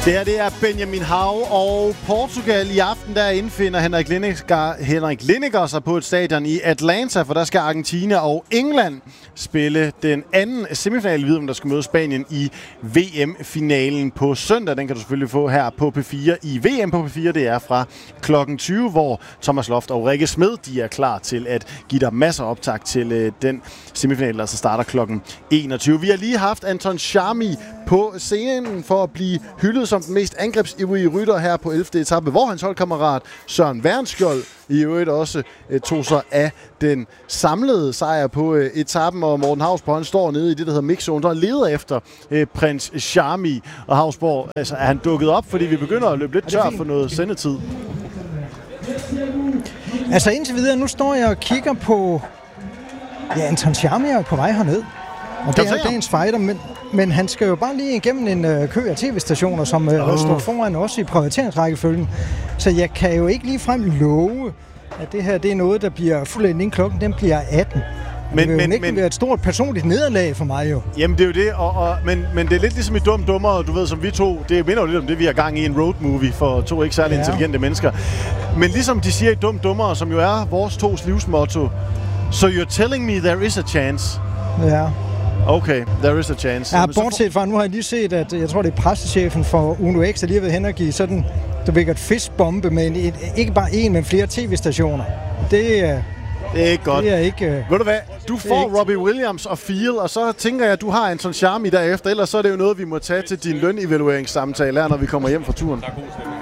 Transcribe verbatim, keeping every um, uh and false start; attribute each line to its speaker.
Speaker 1: Det her, det er Benjamin Hav og Portugal. I aften der indfinder Henrik Lineker, Henrik Lineker sig på et stadion i Atlanta, for der skal Argentina og England spille den anden semifinale, videre, der skal møde Spanien i V M-finalen på søndag. Den kan du selvfølgelig få her på P fire i V M på P fire. Det er fra klokken tyve, hvor Thomas Loft og Rikke Smed, de er klar til at give dig masser af optag til øh, den semifinale, der så starter klokken enogtyve. Vi har lige haft Anton Charmi på scenen for at blive hyldet som den mest angrebsivrige rytter her på ellevte etape, hvor hans holdkammerat Søren Wernskjold i øvrigt også eh, tog sig af den samlede sejr på eh, etappen, og Morten Hausborg, han står nede i det, der hedder mixzone, der leder efter eh, prins Charmi. Og Hausborg, altså, er han dukket op, fordi vi begynder at løbe lidt tør for noget sendetid?
Speaker 2: Altså indtil videre, nu står jeg og kigger på, ja, Anton Charmi er på vej herned. Og det er dagens fighter, men, men han skal jo bare lige igennem en øh, kø af tv-stationer, som øh, oh. står foran også i prioriteringsrækkefølgen. Så jeg kan jo ikke ligefrem love, at det her det er noget, der bliver fuldt inden klokken, den bliver atten. Men, det vil men, jo ikke men, være et stort personligt nederlag for mig jo.
Speaker 1: Jamen det er jo det, og, og, men, men det er lidt ligesom i Dum Dummer, du ved, som vi to, det minder jo lidt om det, vi har gang i en road movie for to ikke særlig ja. intelligente mennesker. Men ligesom de siger i Dum Dummer, som jo er vores tos livsmotto, so you're telling me there is a chance.
Speaker 2: Ja.
Speaker 1: Okay, there is a chance.
Speaker 2: Ja, bortset fra, nu har jeg lige set, at jeg tror, det er pressechefen for Uno X, der lige har været hen og give sådan, der vækker et fistbombe med en, et, ikke bare en, men flere tv-stationer. Det er...
Speaker 1: Det er ikke godt.
Speaker 2: Det er ikke... Uh,
Speaker 1: Ved du hvad? Du får ikke... Robbie Williams og Field, og så tænker jeg, at du har Anton Charmi derefter. Ellers så er det jo noget, vi må tage til din lønevalueringssamtale her, når vi kommer hjem fra turen.